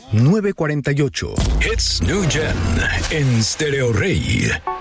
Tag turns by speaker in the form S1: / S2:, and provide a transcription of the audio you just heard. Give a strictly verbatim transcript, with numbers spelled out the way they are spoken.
S1: nueve cuarenta y ocho. Hits New Gen en Stereo Rey.